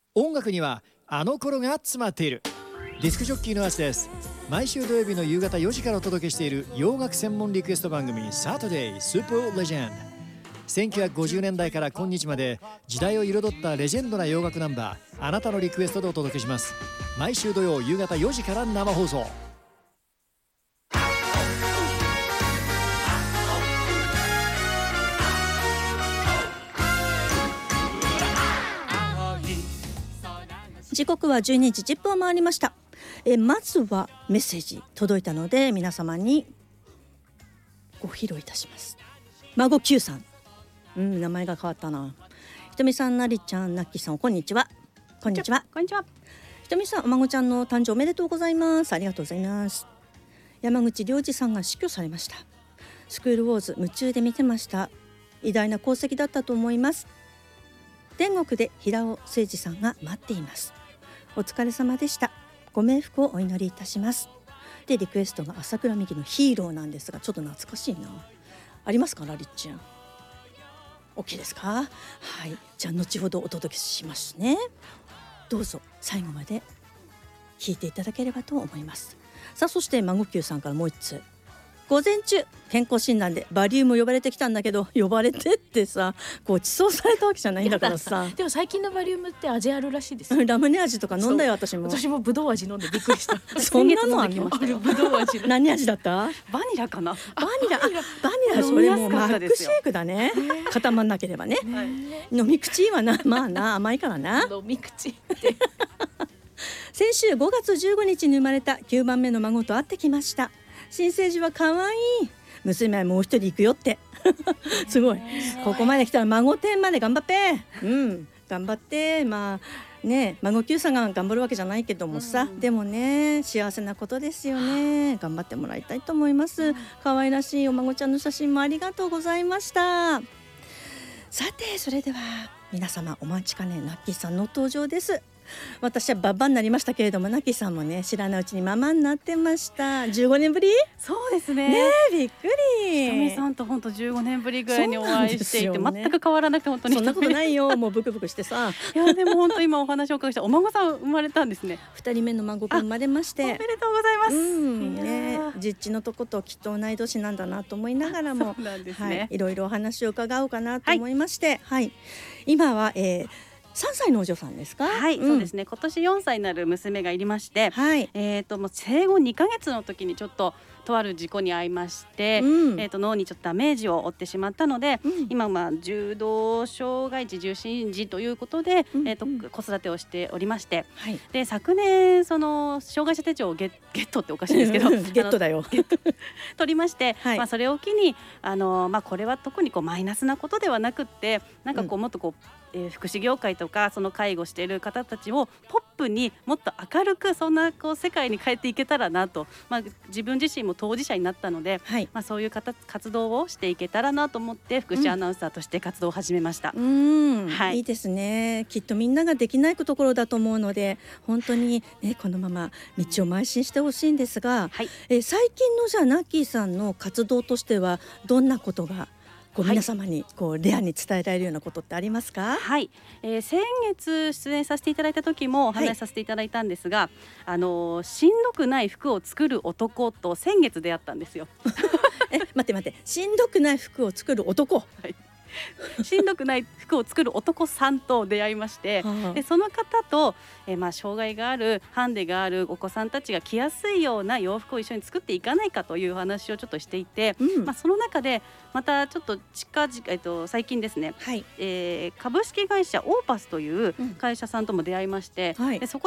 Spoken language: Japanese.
音楽にはあの頃が詰まっている。ディスクジョッキーのアスです。毎週土曜日の夕方4時からお届けしている洋楽専門リクエスト番組 Saturday Super Legend。 1950年代から今日まで時代を彩ったレジェンドな洋楽ナンバー、あなたのリクエストでお届けします。毎週土曜夕方4時から生放送。 時刻は12時10分を回りました。まずはメッセージ届いたので皆様にご披露いたします。孫 Q さん、名前が変わったな。ひとみさん、なりちゃん、なっきさん、こんにちは。こんにちは。 こんにちは。 ひとみさん、お孫ちゃんの誕生おめでとうございます。ありがとうございます。山口良二さんが死去されました。スクールウォーズ夢中で見てました。偉大な功績だったと思います。天国で平尾誠二さんが待っています。お疲れ様でした。ご冥福をお祈りいたします。でリクエストが朝倉美希のヒーローなんですが、ちょっと懐かしいな。ありますか、ラリッちゃん。 OK ですか。はい、じゃあ後ほどお届けしますね。どうぞ最後まで聞いていただければと思います。さあ、そして孫 Q さんからもう一つ。午前中健康診断でバリウム呼ばれてきたんだけど、呼ばれてってさ、ごちそうされたわけじゃないんだからさ。 でも最近のバリウムって味あるらしいですよ。 ラムネ味とか飲んだよ。私もブドウ味飲んでびっくりしたそんなのあんの？ ブドウ味何味だった？ バニラかな。 バニラそれもマックシェイクだね。固まんなければね、飲み口はな、まあな、甘いからな。 飲み口先週5月15日に生まれた9番目の孫と会ってきました。新生児は可愛い。娘はもう一人行くよってすごい。ここまで来たら孫天まで頑張って、頑張って。まあね、孫 Q さんが頑張るわけじゃないけどもさ、でもね、幸せなことですよね。頑張ってもらいたいと思います。可愛らしいお孫ちゃんの写真もありがとうございました。さて、それでは皆様お待ちかね、ナッキーさんの登場です。私はババになりましたけれども、ナッキーさんもね、知らないうちにママになってました。15年ぶり。 そうですね。 びっくり。 ひとみさんと本当15年ぶりぐらいにお会いしていて、全く変わらなくて本当に。 そんなことないよ、もうブクブクしてさ。 いやでも本当今お話を伺いした、お孫さん生まれたんですね。 2人目の孫くん生まれまして、 おめでとうございます。 実地のとこときっと同い年なんだなと思いながらも、いろいろお話を伺おうかなと思いまして、今は3歳のお嬢さんですか。 そうですね。今年4歳になる娘がいりまして、もう生後2ヶ月の時にちょっととある事故に遭いまして、脳にちょっとダメージを負ってしまったので、今重度障害児重心児ということで、子育てをしておりまして、で昨年その障害者手帳をゲットっておかしいんですけどゲットだよ取りまして、それを機にこれは特にマイナスなことではなくって、なんかもっと福祉業界とかその介護している方たちをポップにもっと明るく、そんな世界に変えていけたらなと、自分自身も当事者になったので、そういう活動をしていけたらなと思って福祉アナウンサーとして活動を始めました。 いいですね。きっとみんなができないところだと思うので、本当に、このまま道を邁進してほしいんですが、最近のじゃあナッキーさんの活動としてはどんなことが皆様にレアに伝えられるようなことってありますか。 先月出演させていただいた時もお話しさせていただいたんですが、しんどくない服を作る男と先月出会ったんですよ待って、しんどくない服を作る男、 しんどくない服を作る男さんと出会いまして、でその方と、障害があるハンデがあるお子さんたちが着やすいような洋服を一緒に作っていかないかという話をちょっとしていて、その中でまたちょっと最近ですね、株式会社オーパスという会社さんとも出会いまして、でそこ